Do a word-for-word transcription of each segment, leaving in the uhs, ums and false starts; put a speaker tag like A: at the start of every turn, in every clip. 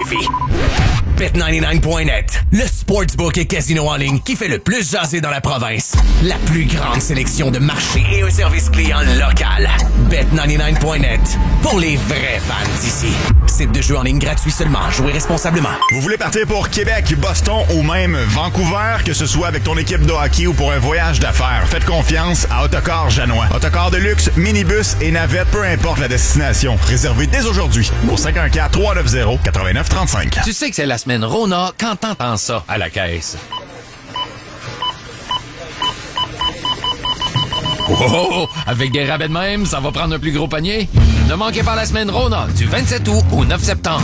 A: Lévis. Bet quatre-vingt-dix-neuf point net, le sportsbook et casino en ligne qui fait le plus jaser dans la province. La plus grande sélection de marchés et un service client local. Bet quatre-vingt-dix-neuf point net, pour les vrais fans d'ici. Site de jeu en ligne gratuit seulement. Jouez responsablement.
B: Vous voulez partir pour Québec, Boston ou même Vancouver, que ce soit avec ton équipe de hockey ou pour un voyage d'affaires, faites confiance à Autocar Janois. Autocar de luxe, minibus et navette, peu importe la destination. Réservez dès aujourd'hui au cinq un quatre, trois neuf zéro, neuf neuf trois cinq.
C: Tu sais que c'est la semaine Rona quand t'entends ça à la caisse. Oh, avec des rabais de même, ça va prendre un plus gros panier. Ne manquez pas la semaine Rona du vingt-sept août au neuf septembre.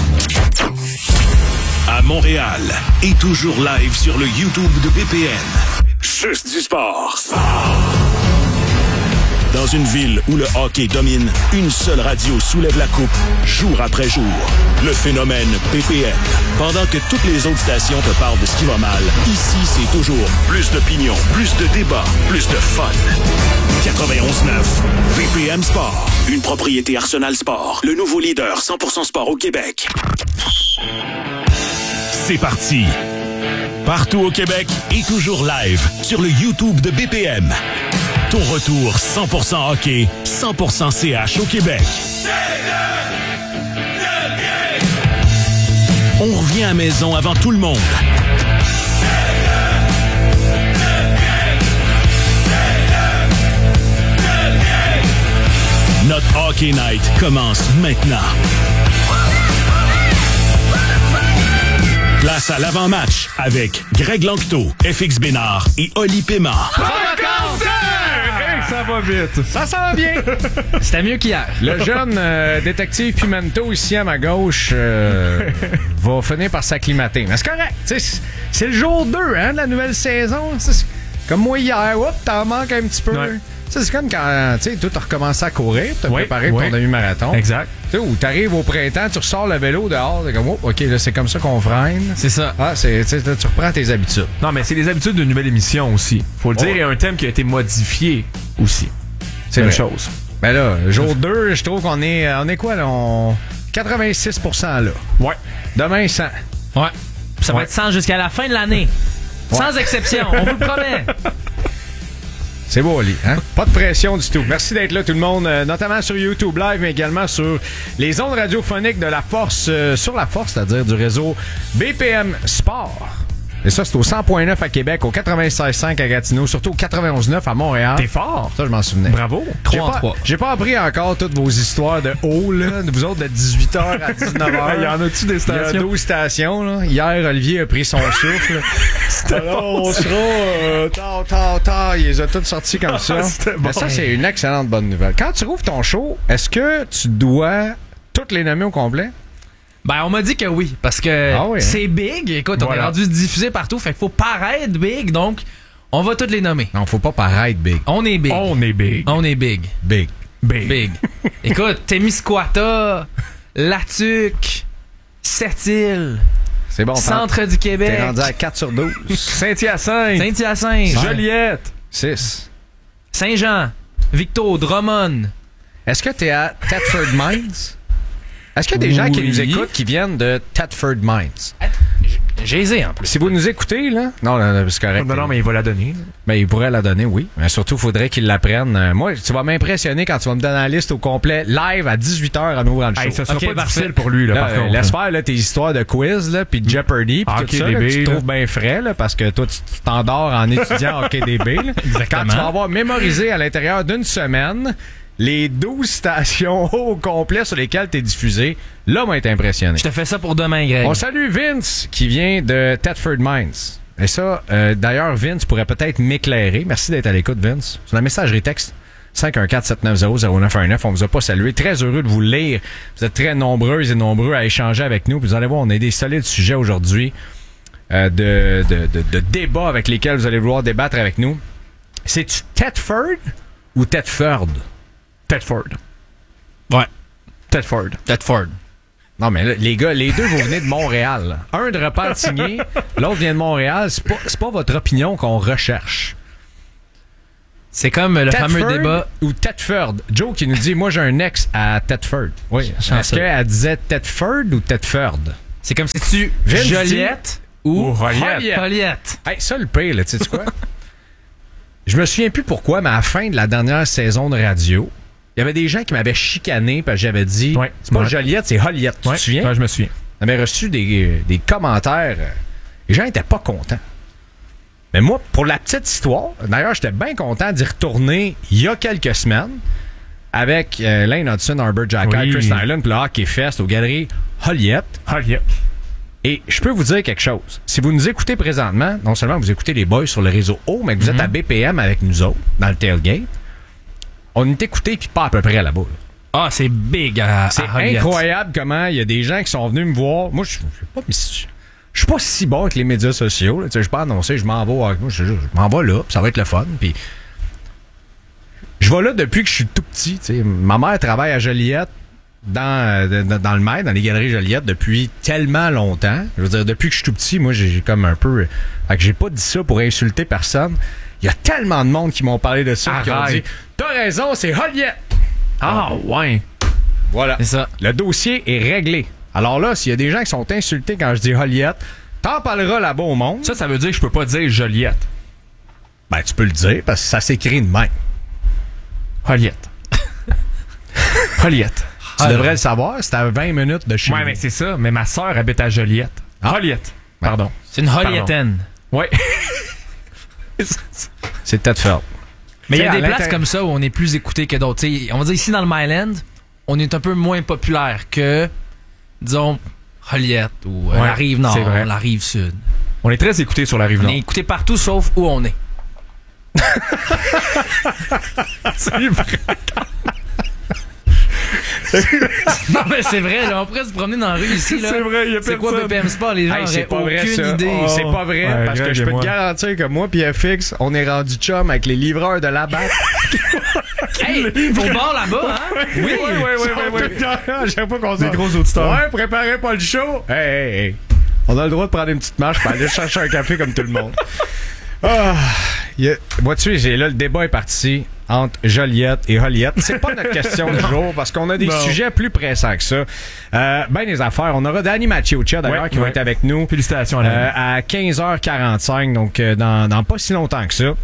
D: À Montréal et toujours live sur le YouTube de B P M. Juste du sport. Sport. Dans une ville où le hockey domine, une seule radio soulève la coupe, jour après jour. Le phénomène B P M. Pendant que toutes les autres stations te parlent de ce qui va mal, ici, c'est toujours plus d'opinion, plus de débats, plus de fun. quatre-vingt-onze neuf B P M Sport. Une propriété Arsenal Sport. Le nouveau leader cent pour cent sport au Québec. C'est parti. Partout au Québec et toujours live sur le YouTube de B P M. Ton retour cent pour cent hockey, cent pour cent C H au Québec. On revient à la maison avant tout le monde. Notre Hockey Night commence maintenant. Place à l'avant-match avec Greg Lanctot, F X Bénard et Oli Paiement.
E: Ça va vite.
F: Ça sent bien. C'était mieux qu'hier.
E: Le jeune euh, détective Pimento, ici à ma gauche, euh, va finir par s'acclimater. Mais c'est correct. C'est, c'est le jour deux hein, de la nouvelle saison. C'est comme moi hier. Oups, t'en manques un petit peu. Ouais. C'est comme quand tu sais, toi, t'as recommencé à courir, t'as oui, préparé pour oui. ton demi-marathon.
F: Exact.
E: Tu sais, où t'arrives au printemps, tu ressors le vélo dehors, t'es comme, oh, OK, là, c'est comme ça qu'on freine.
F: C'est ça.
E: Ah, c'est, tu reprends tes habitudes.
F: Non, mais c'est les habitudes d'une nouvelle émission aussi. Faut le oh. dire, il y a un thème qui a été modifié aussi. C'est une chose.
E: Ben là, jour deux, je trouve qu'on est, on est quoi, là? On... quatre-vingt-six pour cent là.
F: Ouais.
E: Demain, cent.
F: Ouais.
G: Ça
F: ouais.
G: va être cent jusqu'à la fin de l'année. Ouais. Sans exception, on vous le promet.
E: C'est beau, Ali. Hein? Pas de pression du tout. Merci d'être là, tout le monde, euh, notamment sur YouTube Live, mais également sur les ondes radiophoniques de la Force, euh, sur la Force, c'est-à-dire du réseau B P M Sport. Et ça, c'est au cent point neuf à Québec, au quatre-vingt-seize virgule cinq à Gatineau, surtout au quatre-vingt-onze virgule neuf à Montréal.
F: T'es fort.
E: Ça, je m'en souvenais.
F: Bravo.
E: J'ai pas, j'ai pas appris encore toutes vos histoires de haut, là. De vous autres, de dix-huit heures à dix-neuf heures.
F: Il y en a-tu des stations?
E: Il y a douze stations, là. Hier, Olivier a pris son souffle. C'était Alors, on sera euh, tard, tard, tard. Il les a toutes sortis comme ça. Bon. Mais ça, c'est une excellente bonne nouvelle. Quand tu rouvres ton show, est-ce que tu dois toutes les nommer au complet?
G: Ben, on m'a dit que oui, parce que ah oui, hein? c'est big. Écoute, voilà. On est rendu diffusé partout, fait qu'il faut paraître big, donc on va toutes les nommer.
E: Non, faut pas paraître big.
G: On est big.
F: On est big.
G: On est big.
E: Big.
F: Big.
G: Big. Écoute, Témiscouata, Latuc, Sept-Îles.
E: C'est bon.
G: Centre du Québec.
E: T'es rendu à quatre sur douze.
F: Saint-Hyacinthe.
G: Saint-Hyacinthe.
F: Joliette.
E: six.
G: Saint-Jean. Victo, Drummond.
E: Est-ce que t'es à Thetford Mines? Est-ce qu'il y a des gens oui. qui nous écoutent qui viennent de Thetford Mines?
G: J'ai aisé en plus.
E: Si vous nous écoutez, là. Non, non c'est correct.
F: Non, non, mais il va la donner.
E: Ben, il pourrait la donner, oui. Mais surtout, il faudrait qu'il la prenne. Moi, tu vas m'impressionner quand tu vas me donner la liste au complet, live à dix-huit heures en ouvrant le show.
F: Hey, ça sera
G: okay,
F: pas
G: parfait.
F: difficile pour lui, là,
E: là
F: par contre.
E: Laisse faire, là, tes histoires de quiz, là, puis de Jeopardy, puis tout ça, là, tu te trouves bien frais, là, parce que toi, tu t'endors en étudiant Hockey D B, là. Exactement. Quand tu vas avoir mémorisé à l'intérieur d'une semaine les douze stations au complet sur lesquelles t'es diffusé, là, m'a été impressionné.
G: Je te fais ça pour demain, Greg.
E: On salue Vince, qui vient de Thetford Mines. Et ça, euh, d'ailleurs, Vince pourrait peut-être m'éclairer. Merci d'être à l'écoute, Vince. Sur la messagerie texte cinq un quatre sept neuf zéro zéro neuf un neuf, on vous a pas salué. Très heureux de vous lire. Vous êtes très nombreux et nombreux à échanger avec nous. Puis vous allez voir, on a des solides sujets aujourd'hui euh, de, de, de, de débats avec lesquels vous allez vouloir débattre avec nous. C'est-tu Thetford ou Thetford?
F: Thetford.
G: Ouais.
F: Thetford.
G: Thetford.
E: Non, mais là, les gars, les deux, vous venez de Montréal. Là. Un de Repentigny, l'autre vient de Montréal. C'est pas, c'est pas votre opinion qu'on recherche.
G: C'est comme le
E: Thetford
G: fameux débat.
E: Ou Thetford. Joe qui nous dit, moi, j'ai un ex à Thetford. Oui. Est-ce qu'elle disait Thetford ou Thetford?
G: C'est comme si tu
E: Vince
G: Joliette ou
F: Joliette.
G: Joliette.
E: Hey, ça, le pire, là, tu sais quoi? Je me souviens plus pourquoi, mais à la fin de la dernière saison de radio, il y avait des gens qui m'avaient chicané parce que j'avais dit
F: Ouais.
E: c'est pas
F: Ouais.
E: Joliette, c'est Joliette. Tu
F: Ouais.
E: te souviens?
F: Ouais, je me souviens.
E: J'avais reçu des, des commentaires. euh, Les gens étaient pas contents. Mais moi, pour la petite histoire, d'ailleurs, j'étais bien content d'y retourner il y a quelques semaines avec euh, Lane Hudson, Arbor Jackal,
F: Oui.
E: Chris Nyland, puis le Hockey Fest aux Galeries Joliette.
F: Joliette.
E: Et je peux vous dire quelque chose. Si vous nous écoutez présentement, non seulement vous écoutez les boys sur le réseau O, mais que vous êtes à B P M avec nous autres, dans le tailgate, on est écouté puis pas à peu près là-bas. Là.
G: Ah, c'est big à,
E: C'est
G: à Joliette.
E: incroyable comment il y a des gens qui sont venus me voir. Moi, je je sais pas, mais je je suis pas si bon avec les médias sociaux. Là. Tu sais, je peux annoncer, je m'en vais. Moi, je, je m'en vais là, puis ça va être le fun. Puis je vais là depuis que je suis tout petit. Tu sais. Ma mère travaille à Joliette, dans, dans, dans le Maine, dans les galeries Joliette, depuis tellement longtemps. Je veux dire, depuis que je suis tout petit, moi, j'ai j'ai comme un peu... Fait que j'ai pas dit ça pour insulter personne. Il y a tellement de monde qui m'ont parlé de ça, qui ont dit « T'as raison, c'est Joliette! »
F: Ah, ouais.
E: Voilà.
G: C'est ça.
E: Le dossier est réglé. Alors là, s'il y a des gens qui sont insultés quand je dis Joliette, t'en parleras là-bas au monde.
F: Ça, ça veut dire que je peux pas dire Joliette.
E: Ben, tu peux le dire parce que ça s'écrit de même.
F: Joliette. Joliette.
E: Tu devrais le savoir, c'est à vingt minutes de chez
F: Ouais,
E: nous.
F: mais c'est ça. Mais ma sœur habite à Joliette.
E: Ah.
F: Joliette. Pardon.
G: C'est une Jolietaine.
F: Ouais.
E: C'est peut-être fait.
G: Mais il y a
E: T'sais,
G: des
E: à
G: places
E: l'inter-
G: comme ça où on est plus écouté que d'autres. T'sais, on va dire ici dans le Myland, on est un peu moins populaire que, disons, Joliette ou euh,
F: Ouais,
G: la rive nord,
F: c'est vrai.
G: la rive sud.
F: On est très écoutés sur la rive
G: On
F: nord.
G: est écouté partout sauf où on est.
F: C'est vrai.
G: Non, mais c'est vrai, là, on pourrait se promener dans la rue ici. Là.
F: C'est vrai, il y a
G: C'est quoi
F: personne.
G: B P M Sport? Les gens
E: Hey, c'est
G: auraient
E: pas vrai
G: aucune
E: ça.
G: idée.
E: Oh, c'est pas vrai
F: Ouais,
E: parce que
F: Greg
E: je
F: et
E: peux te
F: moi.
E: garantir que moi puis F X, on est rendu chum avec les livreurs de la batte.
G: Hey, au bord là-bas, hein?
E: Oui,
F: ouais, ouais, ouais, ouais.
E: Je sais pas qu'on
F: Des gros auditeurs.
E: Ouais, préparez pas le show. Hey, hey, hey. On a le droit de prendre une petite marche pour aller chercher un café comme tout le monde. Ah, y a- moi, tu sais, j'ai- là, le débat est parti entre Joliette et Joliette. C'est pas notre question du jour parce qu'on a des
F: Non.
E: sujets plus pressants que ça. Euh, ben des affaires. On aura Danny Maciocia, d'ailleurs,
F: Ouais,
E: qui va
F: ouais.
E: être avec nous.
F: Félicitations à
E: Euh,
F: la
E: à quinze heures quarante-cinq, donc euh, dans, dans pas si longtemps que ça.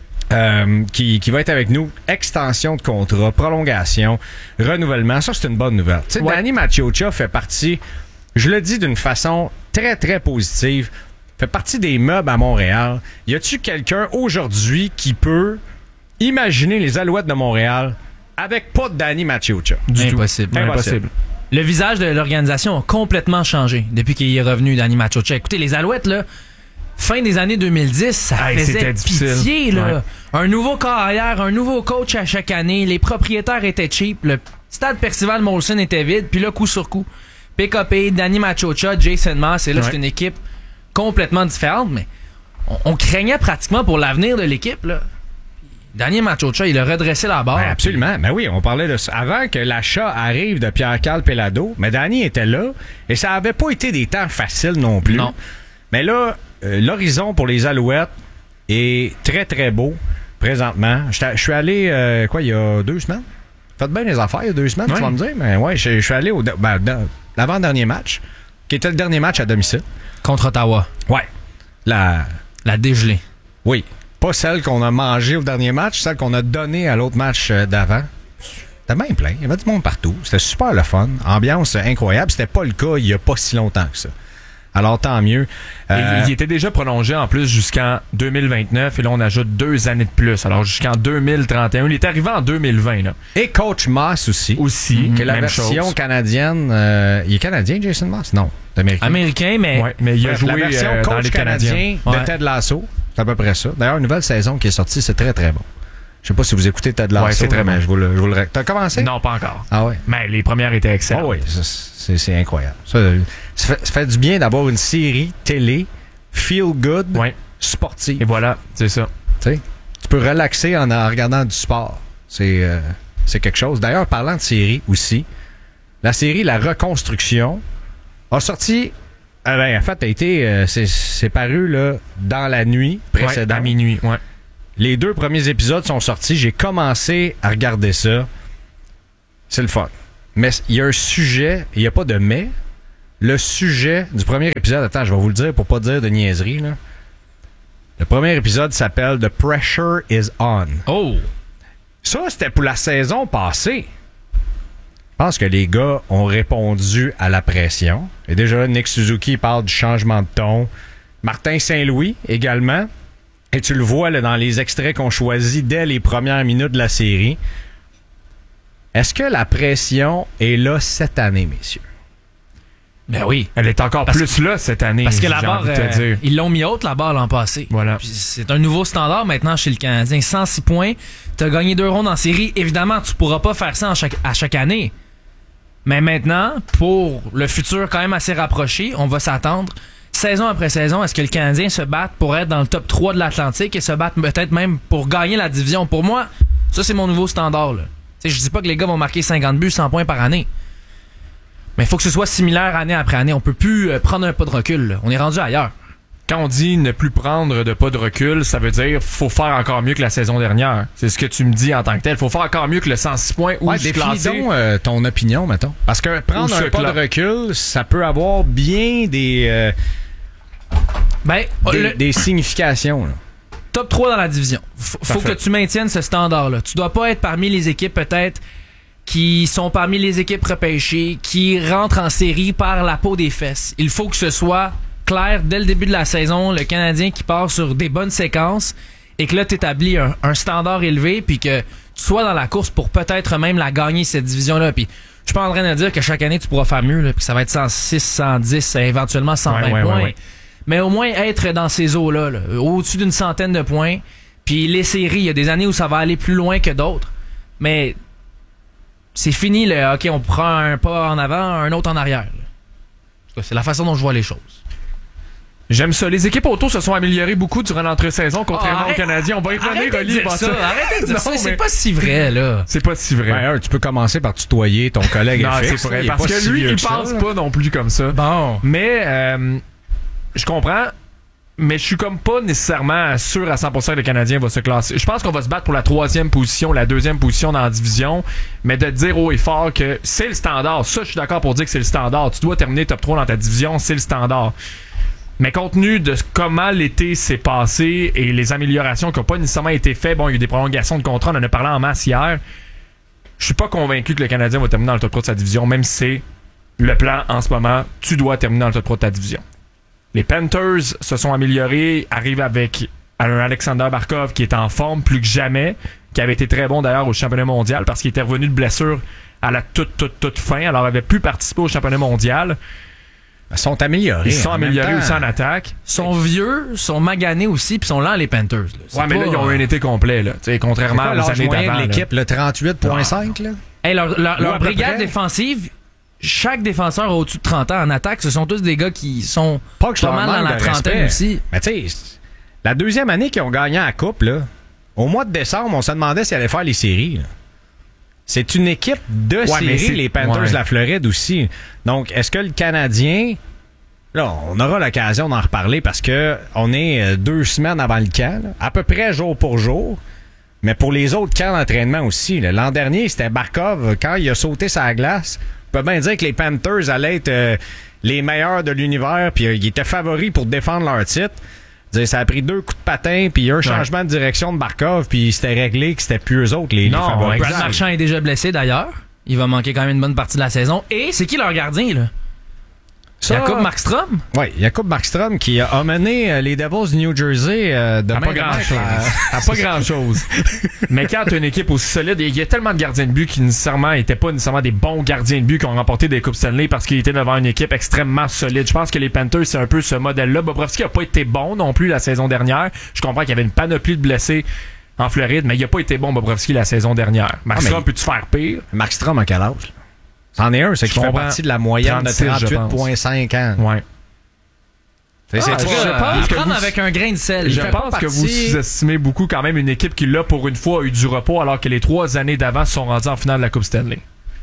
E: Euh, qui, qui va être avec nous. Extension de contrat, prolongation, renouvellement. Ça, c'est une bonne nouvelle. Tu sais,
F: Ouais.
E: Danny Maciocia fait partie, je le dis d'une façon très, très positive, fait partie des meubles à Montréal. Y a-tu quelqu'un aujourd'hui qui peut imaginer les Alouettes de Montréal avec pas de Danny Maciocia?
F: Du tout.
G: Impossible.
F: Impossible.
G: Le visage de l'organisation a complètement changé depuis qu'il est revenu, Danny Maciocia. Écoutez, les Alouettes, là, fin des années deux mille dix, ça
F: Hey,
G: faisait
F: c'était difficile.
G: pitié, là.
F: Ouais.
G: Un nouveau carrière, un nouveau coach à chaque année, les propriétaires étaient cheap, le stade Percival Molson était vide, puis là, coup sur coup, P K P, Danny Maciocia, Jason Maas, et là,
F: Ouais.
G: c'est une équipe complètement différente, mais on, on craignait pratiquement pour l'avenir de l'équipe, là. Danny Maciocia, il a redressé la barre.
E: Ben, absolument. Ben oui, on parlait de ça. Avant que l'achat arrive de Pierre-Carl Pelado, mais Danny était là et ça avait pas été des temps faciles non plus.
G: Non.
E: Mais là, euh, l'horizon pour les Alouettes est très, très beau présentement. J'étais- Je suis allé, euh, quoi, il y a deux semaines? Faites bien les affaires il y a deux semaines,
F: Ouais.
E: tu vas me dire. Mais ouais, je je suis allé au ben, dans- l'avant-dernier match, qui était le dernier match à domicile.
G: Contre Ottawa.
E: Ouais. La...
G: La dégelée.
E: Oui. Pas celle qu'on a mangée au dernier match, celle qu'on a donnée à l'autre match euh, d'avant. C'était bien plein. Il y avait du monde partout. C'était super le fun. Ambiance incroyable. C'était pas le cas il y a pas si longtemps que ça. Alors, tant mieux. Euh,
F: Et il était déjà prolongé en plus jusqu'en deux mille vingt-neuf et là on ajoute deux années de plus. Alors jusqu'en deux mille trente et un. Il est arrivé en deux mille vingt là.
E: Et Coach Moss aussi.
F: Aussi,
E: Que la
F: même
E: version
F: chose.
E: canadienne. euh, il est canadien, Jason Moss? Non. C'est américain.
G: Américain, mais
F: Ouais, mais il a
E: Bref,
F: joué
E: la version
F: euh, dans
E: coach
F: les
E: canadien
F: Canadiens.
E: de
G: Ouais.
E: Ted Lasso. C'est à peu près ça. D'ailleurs, une nouvelle saison qui est sortie, c'est très très bon. Je sais pas si vous écoutez Ted Lasso.
F: Ouais, c'est très
E: mais
F: bon.
E: je vous le, je vous le ré- T'as commencé?
F: Non, pas encore.
E: Ah ouais.
F: Mais les premières étaient
E: Ah
F: excellentes.
E: oui, ça, c'est, c'est incroyable. Ça, ça, fait, ça fait du bien d'avoir une série télé feel good
F: Ouais.
E: sportive.
F: Et voilà, c'est ça.
E: Tu sais, tu peux relaxer en, en regardant du sport. C'est, euh, c'est quelque chose. D'ailleurs, parlant de série aussi, la série La Reconstruction a sorti. Euh, ben, en fait, a été, euh, c'est, c'est paru là, dans la nuit
F: Ouais,
E: précédente.
F: à minuit, ouais.
E: Les deux premiers épisodes sont sortis. J'ai commencé à regarder ça. C'est le fun. Mais il y a un sujet, il n'y a pas de mais, le sujet du premier épisode, attends, je vais vous le dire pour pas dire de niaiserie, là. Le premier épisode s'appelle The Pressure is On.
G: Oh!
E: Ça, c'était pour la saison passée. Je pense que les gars ont répondu à la pression. Et déjà, Nick Suzuki parle du changement de ton. Martin Saint-Louis également. Et tu le vois là, dans les extraits qu'on choisit dès les premières minutes de la série. Est-ce que la pression est là cette année, messieurs?
G: Ben oui.
F: Elle est encore
G: Parce
F: plus là cette année.
G: Parce que la
F: j'ai
G: barre,
F: envie de te
G: euh,
F: dire.
G: ils l'ont mis haute, la barre, l'an passé.
F: Voilà.
G: Puis c'est un nouveau standard maintenant chez le Canadien. cent six points, t'as gagné deux rondes en série. Évidemment, tu pourras pas faire ça en chaque, à chaque année. Mais maintenant, pour le futur quand même assez rapproché, on va s'attendre, saison après saison, à ce que le Canadien se batte pour être dans le top trois de l'Atlantique et se batte peut-être même pour gagner la division. Pour moi, ça, c'est mon nouveau standard, là. T'sais, je dis pas que les gars vont marquer cinquante buts, cent points par année. Mais il faut que ce soit similaire année après année. On peut plus euh, prendre un pas de recul, là. On est rendu ailleurs.
F: Quand on dit ne plus prendre de pas de recul, ça veut dire faut faire encore mieux que la saison dernière. C'est ce que tu me dis en tant que tel. Faut faire encore mieux que le cent six points ou
E: Ouais,
F: se
E: définis
F: classer.
E: donc euh, ton opinion, mettons. Parce que prendre
F: Ou
E: un
F: se
E: pas
F: cla-
E: de recul, ça peut avoir bien des, euh,
G: Ben,
E: des,
G: le
E: des significations. Là.
G: top trois dans la division. F- faut
F: Parfait.
G: que tu maintiennes ce standard-là. Tu dois pas être parmi les équipes peut-être qui sont parmi les équipes repêchées, qui rentrent en série par la peau des fesses. Il faut que ce soit clair dès le début de la saison, le Canadien qui part sur des bonnes séquences et que là, tu établis un, un standard élevé puis que tu sois dans la course pour peut-être même la gagner, cette division-là. Puis je suis pas en train de dire que chaque année, tu pourras faire mieux, là, puis que ça va être cent six, cent dix, éventuellement cent vingt
F: Ouais, ouais,
G: points.
F: ouais, ouais.
G: Mais au moins être dans ces eaux-là, là, au-dessus d'une centaine de points. Puis les séries, il y a des années où ça va aller plus loin que d'autres. Mais c'est fini, le OK, on prend un pas en avant, un autre en arrière. là. En tout cas, c'est la façon dont je vois les choses.
F: J'aime ça. Les équipes auto se sont améliorées beaucoup durant l'entre-saison, contrairement
G: Ah,
F: aux
G: arrête-
F: Canadiens. On va y revenir,
G: Arrêtez de
F: Oli,
G: dire
F: avant
G: ça,
F: ça.
G: arrêtez de dire
F: Non,
G: ça, c'est
F: mais
G: pas si vrai, là.
F: C'est pas si vrai.
E: Ben, un, tu peux commencer par tutoyer ton collègue.
F: non,
E: F X,
F: c'est
E: là,
F: vrai.
E: il est
F: Parce
E: pas
F: que
E: si
F: lui,
E: vieux
F: il
E: que ça,
F: pense
E: là.
F: pas non plus comme ça.
G: Bon.
F: Mais euh, je comprends. Mais je suis comme pas nécessairement sûr à cent pour cent que le Canadien va se classer. Je pense qu'on va se battre pour la troisième position, la deuxième position dans la division. Mais de dire haut et fort que c'est le standard. Ça, je suis d'accord pour dire que c'est le standard. Tu dois terminer top trois dans ta division, c'est le standard. Mais compte tenu de comment l'été s'est passé et les améliorations qui n'ont pas nécessairement été faites, bon, il y a eu des prolongations de contrat, on en a parlé en masse hier. Je suis pas convaincu que le Canadien va terminer dans le top trois de sa division, même si c'est le plan en ce moment. Tu dois terminer dans le top trois de ta division. Les Panthers se sont améliorés, arrivent avec un Alexander Barkov qui est en forme plus que jamais, qui avait été très bon d'ailleurs au championnat mondial parce qu'il était revenu de blessure à la toute, toute, toute fin, alors il avait pu participer au championnat mondial.
E: Ils sont améliorés.
F: Ils se sont
E: en même
F: améliorés
E: temps.
F: aussi en attaque.
G: Sont vieux, sont maganés aussi, puis sont lents, les Panthers. là. C'est
F: Ouais, mais
G: pas,
F: là, ils ont eu un été complet, là. Tu sais,
E: C'est
F: contrairement
E: quoi
F: aux
E: l'âge
F: années
E: moyen
F: d'avant.
E: de
F: là.
E: l'équipe, le trente-huit virgule cinq, là?
G: Hey, leur leur,
E: Ou
G: leur
E: à peu
G: brigade
E: près.
G: défensive, chaque défenseur a au-dessus de trente ans en attaque. Ce sont tous des gars qui sont
E: Pas que je
G: pas
E: leur
G: mal dans
E: manque
G: la
E: de
G: trentaine
E: respect.
G: aussi.
E: Mais tu sais, la deuxième année qu'ils ont gagné la Coupe, là, au mois de décembre, on se demandait s'ils allaient faire les séries. là. C'est une équipe de
F: mais c'est-
E: séries, les Panthers
F: ouais.
E: de la Floride aussi. Donc, est-ce que le Canadien... Là, on aura l'occasion d'en reparler parce que on est euh, deux semaines avant le camp, là, à peu près jour pour jour. Mais pour les autres camps d'entraînement aussi. là. L'an dernier, c'était Barkov. Quand il a sauté sa glace, on peut bien dire que les Panthers allaient être euh, les meilleurs de l'univers, puis euh, ils étaient favoris pour défendre leur titre. Dire, ça a pris deux coups de patin, puis un changement de direction de Barkov, puis c'était réglé que c'était plus eux autres les, les
F: Non,
E: favoris.
G: Brad Marchand est déjà blessé d'ailleurs. Il va manquer quand même une bonne partie de la saison. Et c'est qui leur gardien, là?
E: Ça-
G: Jacob Markstrom?
E: Oui, Jacob Markstrom qui a mené euh, les Devils du New Jersey euh, de
F: À
E: main
F: pas
E: de
F: grand
E: maître,
F: chose.
E: euh,
F: À pas grand chose. Mais quand t'as une équipe aussi solide, il y a tellement de gardiens de but qui nécessairement étaient pas nécessairement des bons gardiens de but qui ont remporté des Coupes Stanley parce qu'ils étaient devant une équipe extrêmement solide. Je pense que les Panthers, c'est un peu ce modèle-là. Bobrovski a pas été bon non plus la saison dernière. Je comprends qu'il y avait une panoplie de blessés en Floride, mais il a pas été bon Bobrovski la saison dernière. Markstrom
E: mais-
F: peut-tu faire pire?
E: Markstrom a quel âge? là? C'en est un, c'est
F: Je
E: qui fait
F: comprends.
E: partie de la moyenne de
F: trente-six, je
E: trente-huit
F: pense.
E: virgule cinq ans.
F: Ouais.
E: C'est- c'est-
G: Ah,
E: tu vois,
G: je
E: euh,
G: pense
F: que
G: prendre
F: vous-
G: avec un grain de sel.
F: Je
E: fait
F: pense
E: pas
F: que vous
E: partie-
F: sous-estimez beaucoup quand même une équipe qui, là, pour une fois, a eu du repos alors que les trois années d'avant se sont rendues en finale de la Coupe Stanley.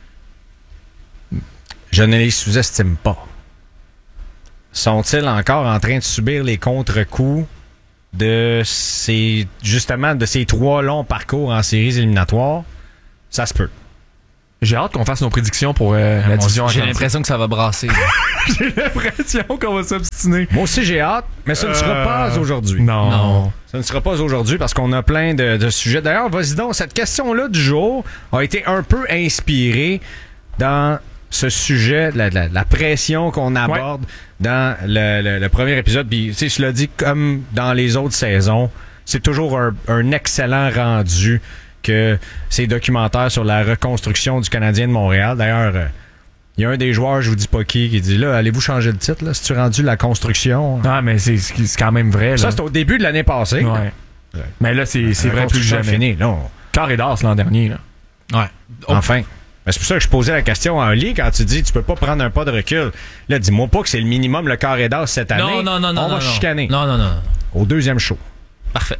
E: Je ne les sous-estime pas. Sont-ils encore en train de subir les contre-coups de ces, justement, de ces trois longs parcours en séries éliminatoires? Ça se peut.
F: J'ai hâte qu'on fasse nos prédictions pour euh, la division.
G: J'ai l'impression que ça va brasser.
F: J'ai l'impression qu'on va s'obstiner.
E: Moi aussi, j'ai hâte, mais ça ne sera
F: Euh,
E: pas aujourd'hui.
F: Non.
G: Non.
E: Ça ne sera pas aujourd'hui parce qu'on a plein de, de sujets. D'ailleurs, vas-y donc, cette question-là du jour a été un peu inspirée dans ce sujet, la, la, la pression qu'on aborde ouais. dans le, le, le premier épisode. Puis, tu sais, je l'ai dit, comme dans les autres saisons, c'est toujours un, un excellent rendu que ces documentaires sur la reconstruction du Canadien de Montréal. D'ailleurs, il y a un des joueurs, je vous dis pas qui, qui dit là, allez-vous changer le titre, là, si tu rendu la construction?
F: Ah, mais c'est, c'est quand même vrai. Là.
E: Ça, c'était au début de l'année passée.
F: Ouais. Ouais. Mais là, c'est, c'est vrai plus que jamais.
E: Fini, non.
F: Carré d'as l'an dernier. Là.
G: Ouais.
E: Oh. Enfin. Mais c'est pour ça que je posais la question à Oli quand tu dis tu peux pas prendre un pas de recul. Là, dis-moi pas que c'est le minimum le carré d'as cette année.
G: Non, non, non, non.
E: On
G: non,
E: va
G: non.
E: chicaner.
G: Non, non, non.
E: Au deuxième show.
G: Parfait.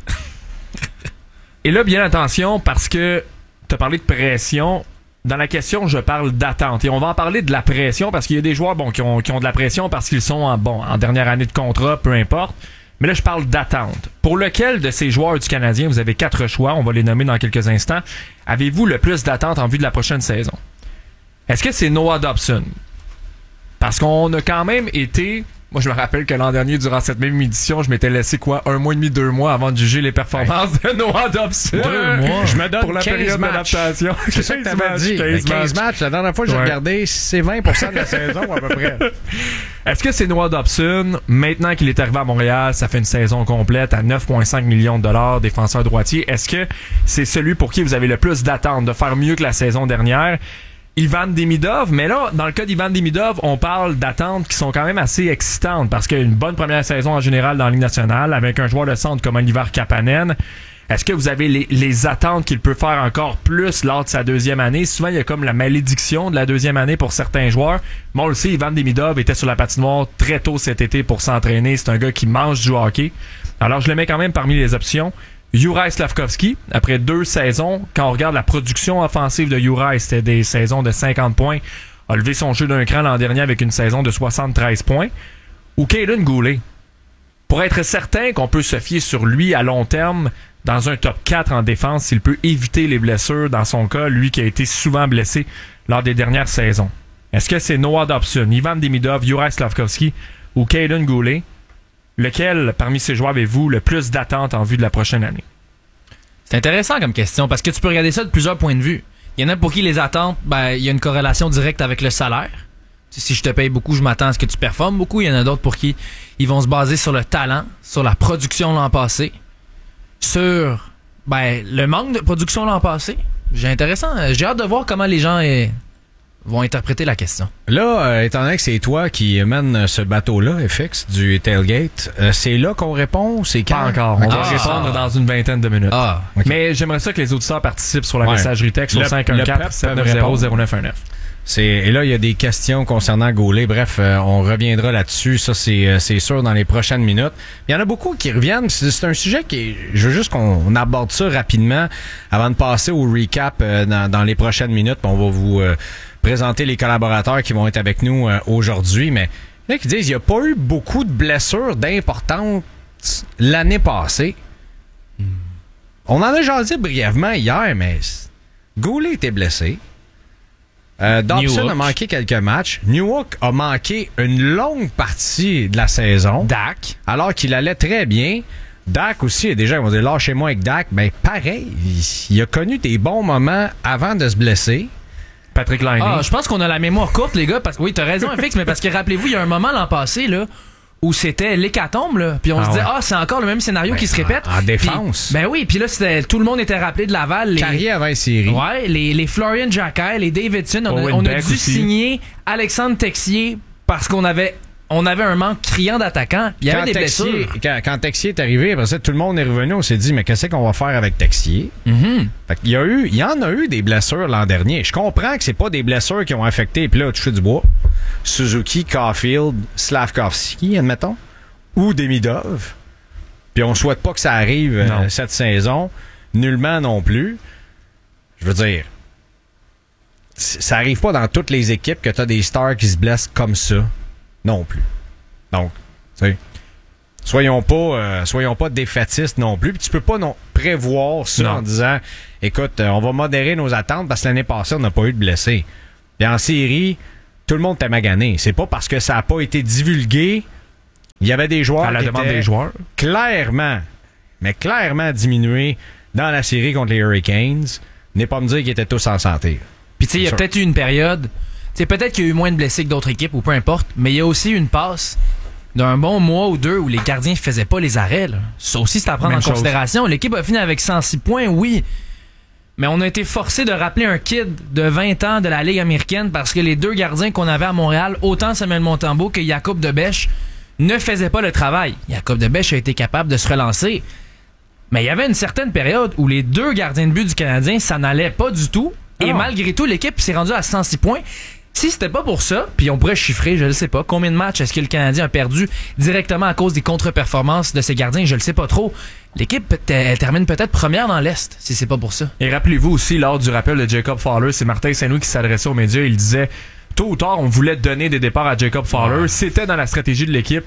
F: Et là, bien attention, parce que tu as parlé de pression. Dans la question, je parle d'attente. Et on va en parler de la pression parce qu'il y a des joueurs bon, qui, ont, qui ont de la pression parce qu'ils sont en, bon, en dernière année de contrat, peu importe. Mais là, je parle d'attente. Pour lequel de ces joueurs du Canadien, vous avez quatre choix, on va les nommer dans quelques instants, avez-vous le plus d'attente en vue de la prochaine saison? Est-ce que c'est Noah Dobson? Parce qu'on a quand même été... Moi, je me rappelle que l'an dernier, durant cette même édition, je m'étais laissé quoi, un mois et demi, deux mois avant de juger les performances ouais. de Noah Dobson.
E: Deux mois. Je me donne
F: pour la
E: quinze
F: période
E: matchs.
F: d'adaptation.
E: C'est ça que t'avais dit. quinze, quinze matchs. La dernière fois que j'ai ouais. regardé, c'est vingt pour cent de la saison à peu près.
F: Est-ce que c'est Noah Dobson? Maintenant qu'il est arrivé à Montréal, ça fait une saison complète à neuf virgule cinq millions de dollars, défenseur droitier. Est-ce que c'est celui pour qui vous avez le plus d'attente de faire mieux que la saison dernière? Ivan Demidov, mais là, dans le cas d'Ivan Demidov, on parle d'attentes qui sont quand même assez excitantes parce qu'il y a une bonne première saison en général dans la Ligue nationale avec un joueur de centre comme Oliver Kapanen. Est-ce que vous avez les, les attentes qu'il peut faire encore plus lors de sa deuxième année? Souvent, il y a comme la malédiction de la deuxième année pour certains joueurs. Mais on le sait, Ivan Demidov était sur la patinoire très tôt cet été pour s'entraîner. C'est un gars qui mange du hockey. Alors, je le mets quand même parmi les options. Juraj Slafkovský, après deux saisons, quand on regarde la production offensive de Juraj, c'était des saisons de cinquante points, a levé son jeu d'un cran l'an dernier avec une saison de soixante-treize points. Ou Kaden Goulet. Pour être certain qu'on peut se fier sur lui à long terme dans un top quatre en défense, s'il peut éviter les blessures, dans son cas, lui qui a été souvent blessé lors des dernières saisons. Est-ce que c'est Noah Dobson, Ivan Demidov, Juraj Slafkovský ou Kaden Goulet? Lequel, parmi ces joueurs, avez-vous le plus d'attente en vue de la prochaine année?
G: C'est intéressant comme question, parce que tu peux regarder ça de plusieurs points de vue. Il y en a pour qui les attentes, ben, il y a une corrélation directe avec le salaire. Si je te paye beaucoup, je m'attends à ce que tu performes beaucoup. Il y en a d'autres pour qui ils vont se baser sur le talent, sur la production l'an passé, sur ben, le manque de production l'an passé. J'ai intéressant. J'ai hâte de voir comment les gens eh, vont interpréter la question.
E: Là, euh, étant donné que c'est toi qui mène ce bateau-là, F X, du Tailgate, euh, c'est là qu'on répond? C'est quand?
F: Pas encore. On
E: okay.
F: va
E: ah.
F: répondre dans une vingtaine de minutes.
E: Ah, okay.
F: Mais j'aimerais ça que les auditeurs participent sur la
E: ouais.
F: messagerie texte au cinq un quatre, sept neuf zéro, zéro neuf un neuf.
E: C'est, et là, il y a des questions concernant Goulet. Bref, euh, on reviendra là-dessus. Ça, c'est, euh, c'est sûr dans les prochaines minutes. Il y en a beaucoup qui reviennent. C'est, c'est un sujet qui est, je veux juste qu'on aborde ça rapidement avant de passer au recap euh, dans, dans les prochaines minutes. On va vous euh, présenter les collaborateurs qui vont être avec nous euh, aujourd'hui. Mais il y en a qui disent qu'il n'y a pas eu beaucoup de blessures d'importance l'année passée. Hmm. On en a jasé brièvement hier, mais Goulet était blessé. Euh, Dobson a manqué quelques matchs. Newhook a manqué une longue partie de la saison.
G: Dak.
E: Alors qu'il allait très bien. Dak aussi, déjà, ils vont dire lâchez-moi avec Dak. Ben, pareil, il, il a connu des bons moments avant de se blesser.
F: Patrick Laine.
G: Ah, je pense qu'on a la mémoire courte, les gars. Parce que oui, t'as raison, F X, mais parce que rappelez-vous, il y a un moment l'an passé, là, où c'était l'hécatombe, là. Puis on ah se disait, ouais. ah, c'est encore le même scénario ben, qui se répète.
E: En, en défense.
G: Pis, ben oui, puis là, c'était, tout le monde était rappelé de Laval. Les,
E: Carrière avant série.
G: Ouais, les, les Florian Jacquet, les Davidson. On a, on a dû aussi. signer Alexandre Texier parce qu'on avait, on avait un manque criant d'attaquants. Il y avait quand des Texier, blessures.
E: Quand, quand Texier est arrivé, après ça, tout le monde est revenu. On s'est dit, mais qu'est-ce qu'on va faire avec Texier?
G: Mm-hmm.
E: Fait qu'il y a eu, il y en a eu des blessures l'an dernier. Je comprends que c'est pas des blessures qui ont affecté, puis là, touché du bois. Suzuki, Caulfield, Slafkovský, admettons. Ou Demidov. Puis on souhaite pas que ça arrive euh, cette saison. Nullement non plus. Je veux dire, ça arrive pas dans toutes les équipes que t'as des stars qui se blessent comme ça. Non plus. Donc, tu sais, soyons pas, euh, soyons pas défaitistes non plus. Puis tu peux pas non, prévoir ça
F: Non.
E: en disant, écoute, euh, on va modérer nos attentes parce que l'année passée, on n'a pas eu de blessés. Puis en série, tout le monde était magané. C'est pas parce que ça n'a pas été divulgué. Il y avait des joueurs
F: À la
E: qui
F: demande
E: étaient
F: des joueurs.
E: clairement, mais clairement diminués dans la série contre les Hurricanes. N'est pas me dire qu'ils étaient tous en santé.
G: Puis tu sais, il y a
E: Sûr.
G: peut-être eu une période, tu sais, peut-être qu'il y a eu moins de blessés que d'autres équipes ou peu importe, mais il y a aussi eu une passe d'un bon mois ou deux où les gardiens ne faisaient pas les arrêts. Là. Ça aussi, c'est à prendre
F: Même
G: en
F: chose.
G: considération. L'équipe a fini avec cent six points, oui. Mais on a été forcé de rappeler un kid de vingt ans de la Ligue américaine parce que les deux gardiens qu'on avait à Montréal, autant Samuel Montembeault que Jacob Debèche, ne faisaient pas le travail. Jacob Debèche a été capable de se relancer. Mais il y avait une certaine période où les deux gardiens de but du Canadien, ça n'allait pas du tout. Et
E: Ah.
G: malgré tout, l'équipe s'est rendue à cent six points. Si c'était pas pour ça, puis on pourrait chiffrer, je ne sais pas, combien de matchs est-ce que le Canadien a perdu directement à cause des contre-performances de ses gardiens, je le sais pas trop. L'équipe, elle termine peut-être première dans l'Est, si c'est pas pour ça.
F: Et rappelez-vous aussi, lors du rappel de Jacob Fowler, c'est Martin Saint-Louis qui s'adressait aux médias, il disait, tôt ou tard, on voulait donner des départs à Jacob Fowler. C'était dans la stratégie de l'équipe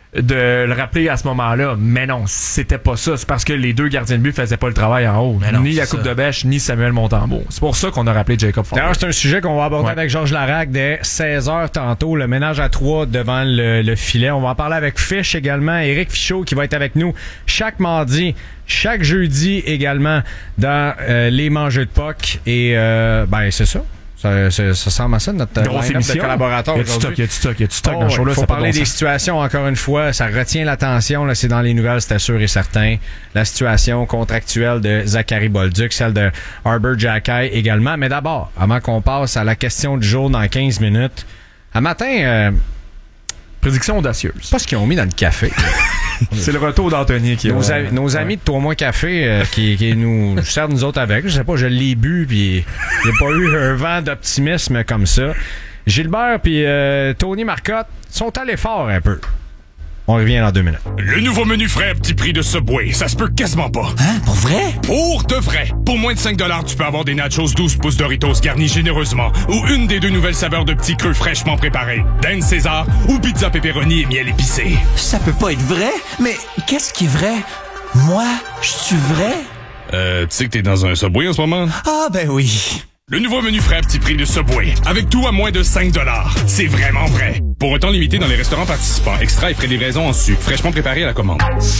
F: de le rappeler à ce moment-là. Mais non, c'était pas ça. C'est parce que les deux gardiens de but faisaient pas le travail en haut.
G: Mais non,
F: ni
G: c'est
F: Jacob
G: ça.
F: Debèche, ni Samuel Montembeault. C'est pour ça qu'on a rappelé Jacob Fowler.
E: D'ailleurs, c'est un sujet qu'on va aborder
F: Ouais.
E: avec Georges Larac dès seize heures tantôt. Le ménage à trois devant le, le filet. On va en parler avec Fish également. Éric Fichaud qui va être avec nous chaque mardi, chaque jeudi également dans euh, les mangeux de puck. Et euh, ben c'est ça. Ça, ça, ça ressemble à ça, notre
F: Grosse
E: line-up
F: émission.
E: de collaborateurs
F: Y a-tu
E: aujourd'hui.
F: stock, y a-tu stock, y a-tu stock
E: Oh,
F: dans ce show-là?
E: il faut
F: ça a pas de
E: parler
F: bon
E: des
F: sens.
E: situations, encore une fois. Ça retient l'attention. Là, c'est dans les nouvelles, c'était sûr et certain. La situation contractuelle de Zachary Bolduc, celle de Arbor Xhekaj également. Mais d'abord, avant qu'on passe à la question du jour dans quinze minutes, un matin, euh,
F: Prédiction audacieuse.
E: je sais pas ce qu'ils ont mis dans le café.
F: C'est le retour d'Anthony qui
E: Nos,
F: a-
E: a- nos amis de Trois Mois Café euh, qui, qui nous servent nous autres avec. Je sais pas, je l'ai bu puis il n'y a pas eu un vent d'optimisme comme ça. Gilbert puis euh, Tony Marcotte sont allés fort un peu. On revient dans deux minutes.
H: Le nouveau menu frais à petit prix de Subway, ça se peut quasiment pas.
A: Hein? Pour vrai?
H: Pour de vrai. Pour moins de cinq dollars, tu peux avoir des nachos douze pouces Doritos garnis généreusement ou une des deux nouvelles saveurs de petits queues fraîchement préparées. Dinde César ou pizza pepperoni et miel épicé.
A: Ça peut pas être vrai? Mais qu'est-ce qui est vrai? Moi, je suis vrai?
H: Euh, tu sais que t'es dans un Subway en ce moment?
A: Ah, ben oui.
H: Le nouveau menu frais à petit prix de Subway, avec tout à moins de cinq dollars. C'est vraiment vrai. Pour un temps limité dans les restaurants participants, extra et frais de livraison en sucre, fraîchement préparé à la commande.